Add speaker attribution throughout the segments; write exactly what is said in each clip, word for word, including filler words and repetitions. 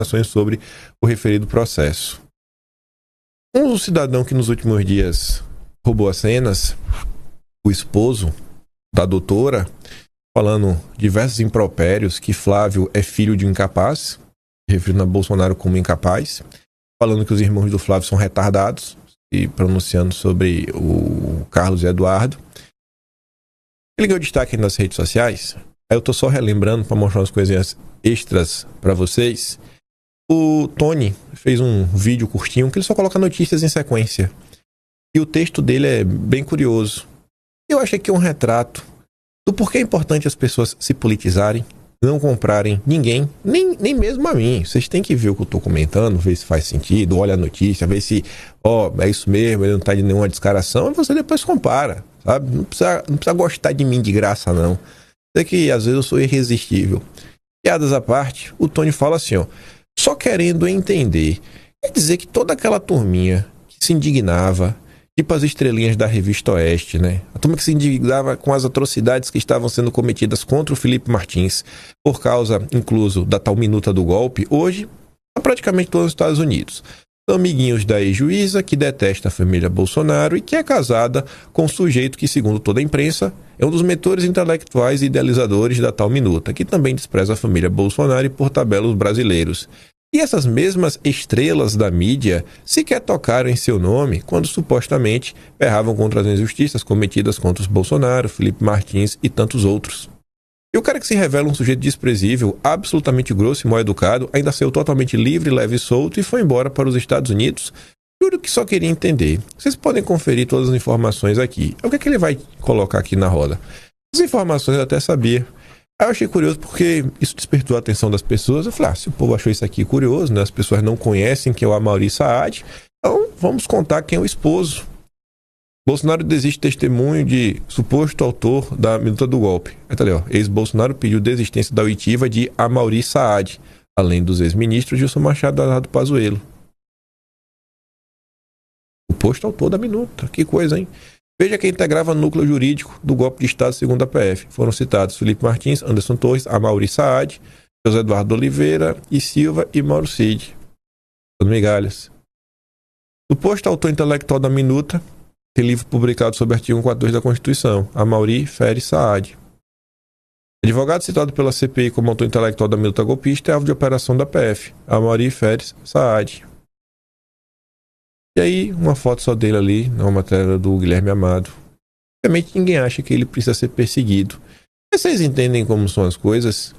Speaker 1: sobre o referido processo. Um cidadão que nos últimos dias roubou as cenas, o esposo da doutora, falando diversos impropérios, que Flávio é filho de um incapaz, referindo a Bolsonaro como incapaz, falando que os irmãos do Flávio são retardados, e pronunciando sobre o Carlos e Eduardo. Ele ganhou destaque nas redes sociais. Aí eu tô só relembrando para mostrar umas coisinhas extras para vocês. O Tony fez um vídeo curtinho que ele só coloca notícias em sequência. E o texto dele é bem curioso. Eu acho que é um retrato do porquê é importante as pessoas se politizarem, não comprarem ninguém, nem, nem mesmo a mim. Vocês têm que ver o que eu tô comentando, ver se faz sentido, olha a notícia, ver se, ó, é isso mesmo, ele não tá de nenhuma descaração, e você depois compara, sabe? Não precisa, não precisa gostar de mim de graça, não. É que às vezes eu sou irresistível. Piadas à parte, o Tony fala assim, ó, só querendo entender, quer dizer que toda aquela turminha que se indignava, tipo as estrelinhas da Revista Oeste, né? A turma que se indignava com as atrocidades que estavam sendo cometidas contra o Felipe Martins, por causa, incluso, da tal minuta do golpe, hoje, tá praticamente todos os Estados Unidos. São amiguinhos da ex-juíza, que detesta a família Bolsonaro e que é casada com um sujeito que, segundo toda a imprensa, é um dos mentores intelectuais e idealizadores da tal minuta, que também despreza a família Bolsonaro e, por tabela, os brasileiros. E essas mesmas estrelas da mídia sequer tocaram em seu nome quando supostamente berravam contra as injustiças cometidas contra os Bolsonaro, Felipe Martins e tantos outros. E o cara que se revela um sujeito desprezível, absolutamente grosso e mal educado, ainda saiu totalmente livre, leve e solto e foi embora para os Estados Unidos. Tudo que só queria entender. Vocês podem conferir todas as informações aqui. O que é que ele vai colocar aqui na roda? As informações eu até sabia. Eu achei curioso porque isso despertou a atenção das pessoas. Eu falei, ah, se o povo achou isso aqui curioso, né? As pessoas não conhecem quem é o Amaury Saad, então vamos contar quem é o esposo. Bolsonaro desiste testemunho de suposto autor da minuta do golpe. Aí tá ali, ó. Ex-Bolsonaro pediu desistência da oitiva de Amaury Saad, além dos ex-ministros Gilson Machado e Eduardo Pazuello. Suposto autor da minuta. Que coisa, hein? Veja quem integrava o núcleo jurídico do golpe de Estado segundo a P F. Foram citados Felipe Martins, Anderson Torres, Amaury Saad, José Eduardo Oliveira e Silva e Mauro Cid. As migalhas. Suposto autor intelectual da minuta, tem livro publicado sob o artigo cento e quarenta e dois da Constituição, Amaury Feres Saad. Advogado citado pela C P I como autor intelectual da minuta golpista é alvo de operação da P F, Amaury Feres Saad. E aí, uma foto só dele ali, na matéria do Guilherme Amado. Obviamente, ninguém acha que ele precisa ser perseguido. Mas vocês entendem como são as coisas?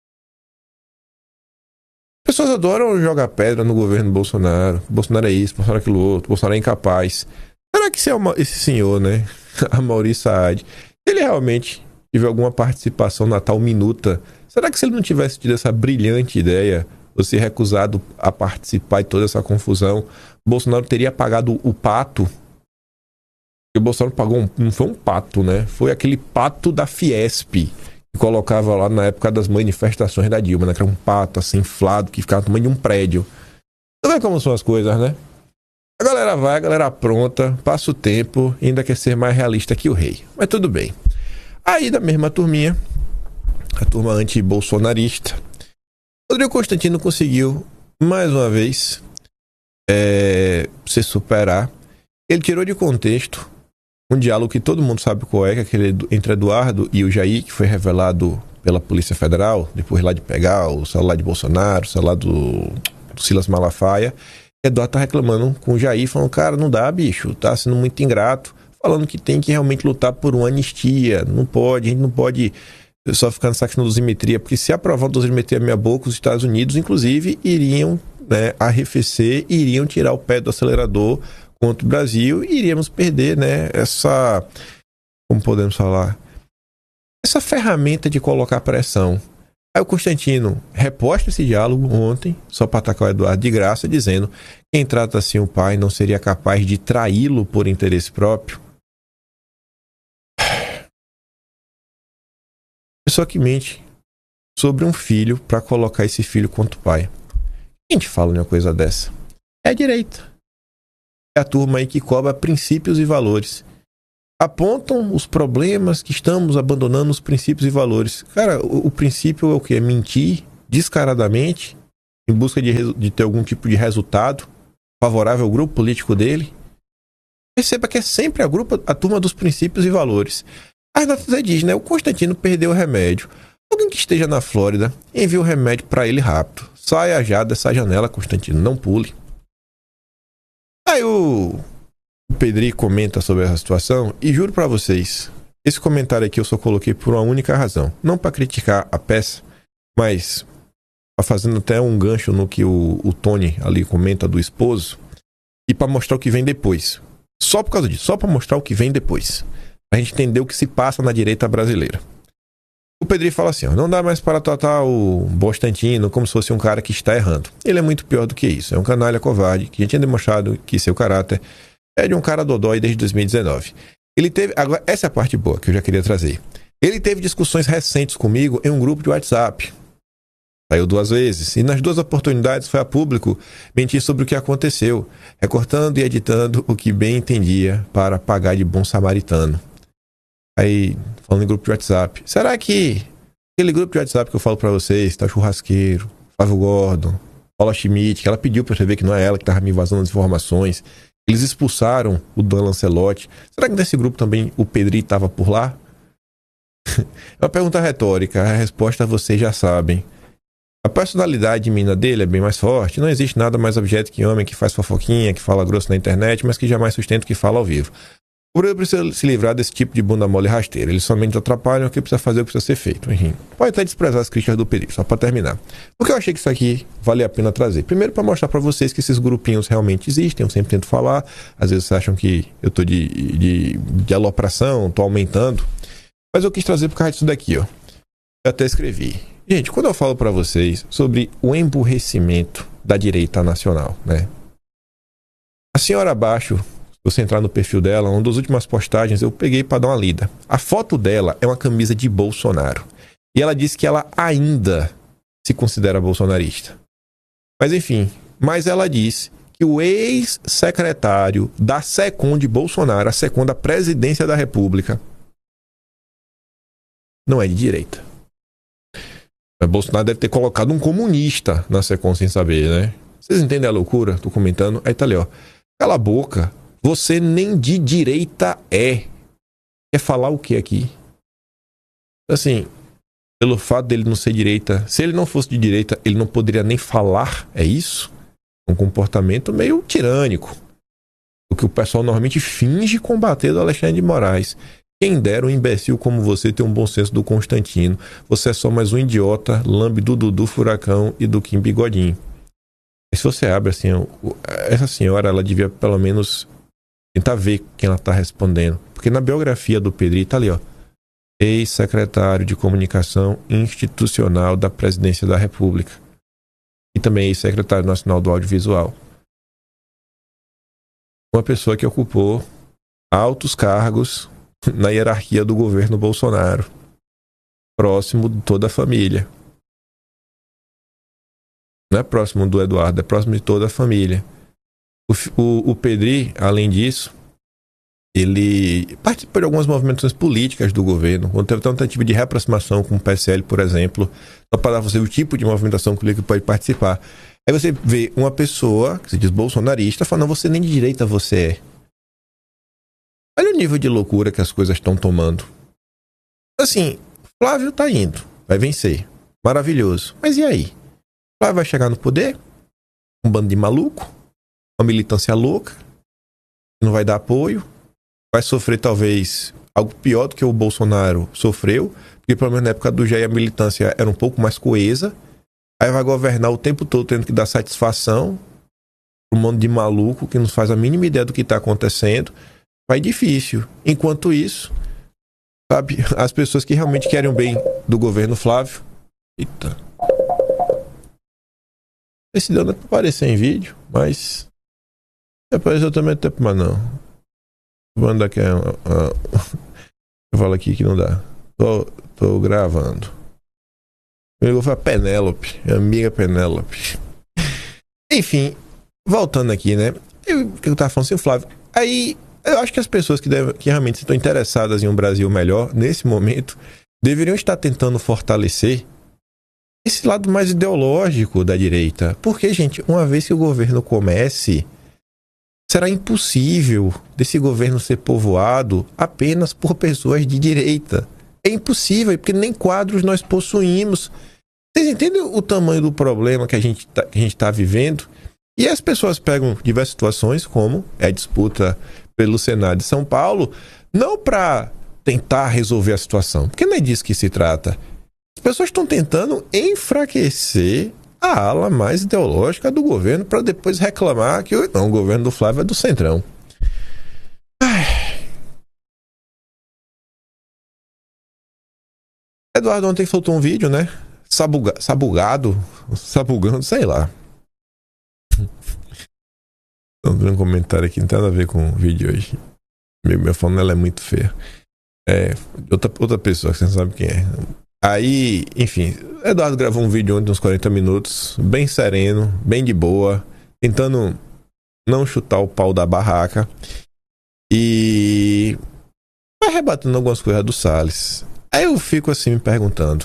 Speaker 1: As pessoas adoram jogar pedra no governo Bolsonaro. Bolsonaro é isso, Bolsonaro é aquilo outro, Bolsonaro é incapaz. Será que esse, é uma, esse senhor, né, Amaury Saad, ele realmente teve alguma participação na tal minuta? Será que se ele não tivesse tido essa brilhante ideia, ou se recusado a participar de toda essa confusão, Bolsonaro teria pagado o pato? E o Bolsonaro pagou, um, não foi um pato, né? Foi aquele pato da Fiesp, que colocava lá na época das manifestações da Dilma, né? Que era um pato assim, inflado, que ficava no tamanho de um prédio. Não é como são as coisas, né? A galera vai, a galera pronta, passa o tempo e ainda quer ser mais realista que o rei. Mas tudo bem. Aí da mesma turminha, a turma anti-bolsonarista, Rodrigo Constantino conseguiu, mais uma vez, é, se superar. Ele tirou de contexto um diálogo que todo mundo sabe qual é, que é aquele entre Eduardo e o Jair, que foi revelado pela Polícia Federal, depois lá de pegar o celular de Bolsonaro, o celular do, do Silas Malafaia. Eduardo tá reclamando com o Jair, falando, cara, não dá, bicho, tá sendo muito ingrato, falando que tem que realmente lutar por uma anistia, não pode, a gente não pode só ficar nessa questão da dosimetria, porque se aprovar a dosimetria meia boca, os Estados Unidos, inclusive, iriam, né, arrefecer, iriam tirar o pé do acelerador contra o Brasil e iríamos perder, né, essa, como podemos falar, essa ferramenta de colocar pressão. Aí o Constantino reposta esse diálogo ontem, só para atacar o Eduardo de graça, dizendo que quem trata assim o pai não seria capaz de traí-lo por interesse próprio. Pessoa que mente sobre um filho para colocar esse filho contra o pai. Quem te fala uma coisa dessa? É a direita. É a turma aí que cobra princípios e valores. Apontam os problemas que estamos abandonando os princípios e valores. Cara, o, o princípio é o quê? É mentir descaradamente em busca de, de ter algum tipo de resultado favorável ao grupo político dele, perceba que é sempre a, grupo, a turma dos princípios e valores. As notas diz, né? O Constantino perdeu o remédio. Alguém que esteja na Flórida, envie o remédio para ele rápido. Saia já dessa janela, Constantino, não pule. Aí o, o Pedri comenta sobre essa situação e juro para vocês, esse comentário aqui eu só coloquei por uma única razão. Não para criticar a peça, mas fazendo até um gancho no que o, o Tony ali comenta do esposo e para mostrar o que vem depois. Só por causa disso, só para mostrar o que vem depois. A gente entender o que se passa na direita brasileira. O Pedri fala assim, ó, não dá mais para tratar o Constantino como se fosse um cara que está errando. Ele é muito pior do que isso. É um canalha covarde que já tinha demonstrado que seu caráter é de um cara dodói desde dois mil e dezenove. Ele teve... Agora, essa é a parte boa que eu já queria trazer. Ele teve discussões recentes comigo em um grupo de WhatsApp. Saiu duas vezes. E nas duas oportunidades foi a público mentir sobre o que aconteceu, recortando e editando o que bem entendia para pagar de bom samaritano. Aí, falando em grupo de WhatsApp. Será que aquele grupo de WhatsApp que eu falo pra vocês, tá Churrasqueiro, Flávio Gordon, Paula Schmidt, que ela pediu pra você ver que não é ela que tava me vazando as informações. Eles expulsaram o Dan Lancelotti. Será que nesse grupo também o Pedri tava por lá? É uma pergunta retórica. A resposta vocês já sabem. A personalidade mina dele é bem mais forte. Não existe nada mais objeto que homem que faz fofoquinha, que fala grosso na internet, mas que jamais sustenta o que fala ao vivo. O Brasil precisa se livrar desse tipo de bunda mole rasteira. Eles somente atrapalham o que precisa fazer, o que precisa ser feito. Enfim, pode até desprezar as críticas do Pedri, só para terminar. Porque eu achei que isso aqui vale a pena trazer. Primeiro, para mostrar para vocês que esses grupinhos realmente existem. Eu sempre tento falar. Às vezes vocês acham que eu tô de, de, de alopração, tô aumentando. Mas eu quis trazer por causa disso daqui, ó. Eu até escrevi. Gente, quando eu falo para vocês sobre o emburrecimento da direita nacional, né? A senhora abaixo... Se você entrar no perfil dela, uma das últimas postagens eu peguei para dar uma lida. A foto dela é uma camisa de Bolsonaro. E ela disse que ela ainda se considera bolsonarista. Mas enfim, mas ela disse que o ex-secretário da SECOM de Bolsonaro, a SECOM da Presidência da República, não é de direita. Mas Bolsonaro deve ter colocado um comunista na SECOM sem saber, né? Vocês entendem a loucura? Tô comentando. Aí tá ali, ó. Cala a boca. Você nem de direita é. Quer falar o que aqui? Assim, pelo fato dele não ser direita, se ele não fosse de direita, ele não poderia nem falar, é isso? Um comportamento meio tirânico. O que o pessoal normalmente finge combater do Alexandre de Moraes. Quem dera um imbecil como você ter um bom senso do Constantino. Você é só mais um idiota, lambe do Dudu Furacão e do Kim Bigodinho. E se você abre assim, essa senhora, ela devia pelo menos... tentar ver quem ela está respondendo. Porque na biografia do Pedri está ali, ó. Ex-secretário de Comunicação Institucional da Presidência da República. E também ex-secretário nacional do Audiovisual. Uma pessoa que ocupou altos cargos na hierarquia do governo Bolsonaro. Próximo de toda a família. Não é próximo do Eduardo, é próximo de toda a família. O, o, o Pedri, além disso, ele participou de algumas movimentações políticas do governo, quando teve tanta tipo de reaproximação com o P S L, por exemplo, só para dar você o tipo de movimentação política que pode participar. Aí você vê uma pessoa que se diz bolsonarista falando, você nem de direita você é. Olha o nível de loucura que as coisas estão tomando. Assim, Flávio tá indo, vai vencer, maravilhoso. Mas e aí? Flávio vai chegar no poder? Um bando de maluco? Uma militância louca, que não vai dar apoio, vai sofrer talvez algo pior do que o Bolsonaro sofreu, porque pelo menos na época do Jair a militância era um pouco mais coesa, aí vai governar o tempo todo tendo que dar satisfação para um monte de maluco que não faz a mínima ideia do que está acontecendo, vai difícil. Enquanto isso, sabe, as pessoas que realmente querem o bem do governo Flávio, eita, esse deu para aparecer em vídeo, mas depois eu também tempo, mas não. Vou mandar aqui. Uh, uh, eu falo aqui que não dá. Tô, tô gravando. Eu vou falar Penélope, amiga Penélope. Enfim, voltando aqui, né? Eu, que eu tava falando assim, o Flávio. Aí, eu acho que as pessoas que, deve, que realmente estão interessadas em um Brasil melhor, nesse momento, deveriam estar tentando fortalecer esse lado mais ideológico da direita. Porque, gente, uma vez que o governo comece, será impossível desse governo ser povoado apenas por pessoas de direita. É impossível, porque nem quadros nós possuímos. Vocês entendem o tamanho do problema que a gente tá, que a gente está vivendo? E as pessoas pegam diversas situações, como é a disputa pelo Senado de São Paulo, não para tentar resolver a situação, porque não é disso que se trata. As pessoas estão tentando enfraquecer a ala mais ideológica do governo para depois reclamar que não, o governo do Flávio é do Centrão. Ai. Eduardo ontem soltou um vídeo, né? Sabuga, sabugado, sabugando, sei lá. Estou vendo um comentário aqui, não tem nada a ver com o vídeo hoje. Minha, minha fome ela é muito feia. É, outra, outra pessoa que você não sabe quem é. Aí, enfim, Eduardo gravou um vídeo ontem, uns quarenta minutos, bem sereno, bem de boa, tentando não chutar o pau da barraca e vai rebatendo algumas coisas do Salles. Aí eu fico assim me perguntando,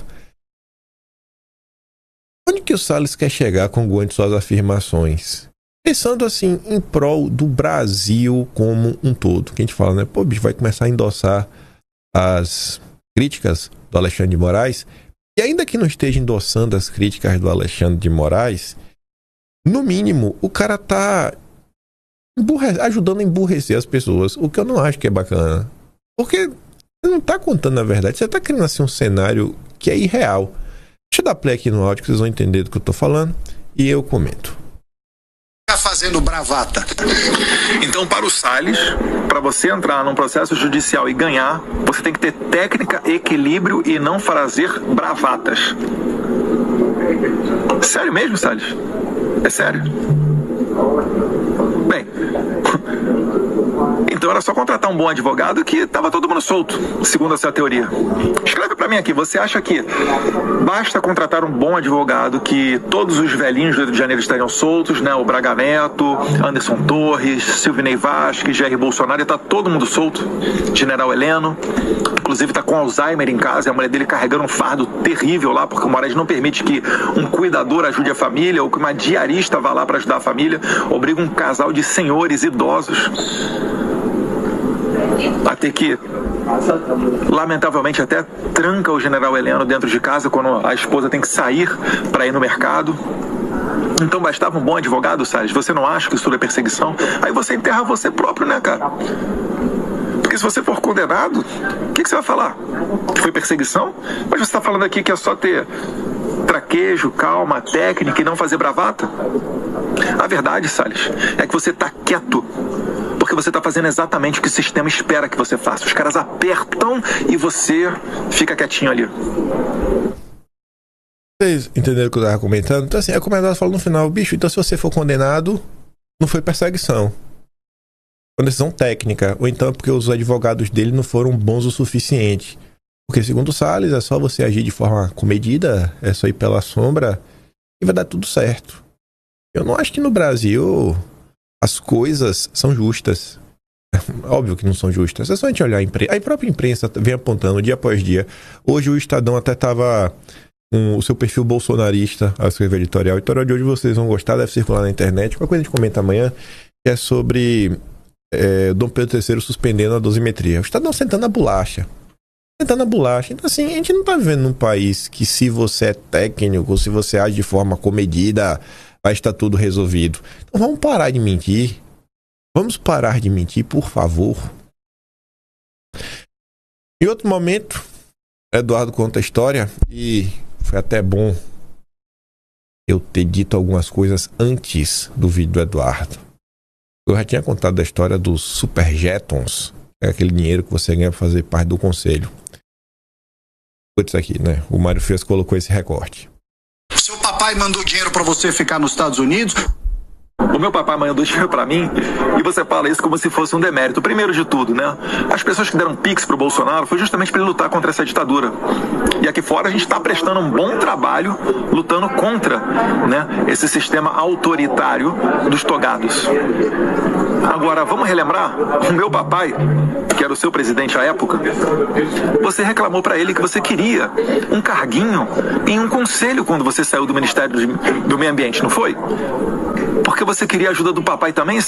Speaker 1: onde que o Salles quer chegar com algumas de suas afirmações? Pensando assim, em prol do Brasil como um todo. Que a gente fala, né? Pô, bicho, vai começar a endossar as críticas do Alexandre de Moraes, e ainda que não esteja endossando as críticas do Alexandre de Moraes, no mínimo, o cara tá emburre... ajudando a emburrecer as pessoas, o que eu não acho que é bacana. Porque você não tá contando a verdade, você tá criando assim um cenário que é irreal. Deixa eu dar play aqui no áudio que vocês vão entender do que eu tô falando, e eu comento.
Speaker 2: Fazendo bravata.
Speaker 3: Então, para o Salles, para você entrar num processo judicial e ganhar, você tem que ter técnica, equilíbrio e não fazer bravatas. Sério mesmo, Salles? É sério? Bem, então era só contratar um bom advogado que tava todo mundo solto, segundo a sua teoria. Escreve pra mim aqui, você acha que basta contratar um bom advogado que todos os velhinhos do Rio de Janeiro estariam soltos, né? O Braga Neto, Anderson Torres, Silvinei Vasquez, Jair Bolsonaro, e tá todo mundo solto. General Heleno, inclusive tá com Alzheimer em casa, e a mulher dele carregando um fardo terrível lá, porque o Moraes não permite que um cuidador ajude a família, ou que uma diarista vá lá para ajudar a família, obriga um casal de senhores idosos a ter que, lamentavelmente, até tranca o general Heleno dentro de casa quando a esposa tem que sair para ir no mercado. Então bastava um bom advogado, Salles? Você não acha que isso tudo é perseguição? Aí você enterra você próprio, né, cara? Porque se você for condenado, o que, que você vai falar? Que foi perseguição? Mas você está falando aqui que é só ter traquejo, calma, técnica e não fazer bravata? A verdade, Salles, é que você está quieto porque você está fazendo exatamente o que o sistema espera que você faça. Os caras apertam e você fica quietinho ali.
Speaker 1: Vocês entenderam o que eu estava comentando? Então assim, a comentário falou no final, bicho, então se você for condenado, não foi perseguição. Foi decisão técnica, ou então é porque os advogados dele não foram bons o suficiente. Porque segundo o Salles, é só você agir de forma comedida, é só ir pela sombra e vai dar tudo certo. Eu não acho que no Brasil as coisas são justas. Óbvio que não são justas. É só a gente olhar a imprensa. A própria imprensa vem apontando dia após dia. Hoje o Estadão até estava com o seu perfil bolsonarista a escrever editorial. O editorial de hoje vocês vão gostar, deve circular na internet. Qualquer coisa a gente comenta amanhã, que é sobre é, Dom Pedro terceiro suspendendo a dosimetria. O Estadão sentando a bolacha. Sentando a bolacha. Então assim, a gente não está vivendo num país que se você é técnico, se você age de forma comedida, vai estar tudo resolvido. Então vamos parar de mentir. Vamos parar de mentir, por favor. Em outro momento, Eduardo conta a história e foi até bom eu ter dito algumas coisas antes do vídeo do Eduardo. Eu já tinha contado a história dos Superjetons, é aquele dinheiro que você ganha para fazer parte do conselho. Isso aqui, né? O Mário Frias colocou esse recorte.
Speaker 2: Seu papai mandou dinheiro para você ficar nos Estados Unidos?
Speaker 3: O meu papai mandou dinheiro pra mim e você fala isso como se fosse um demérito. Primeiro de tudo, né? As pessoas que deram pix pro Bolsonaro foi justamente para ele lutar contra essa ditadura. E aqui fora a gente está prestando um bom trabalho lutando contra, né, esse sistema autoritário dos togados. Agora, vamos relembrar? O meu papai, que era o seu presidente à época, você reclamou para ele que você queria um carguinho em um conselho quando você saiu do Ministério do Meio Ambiente, não foi? Porque você queria a ajuda do papai também?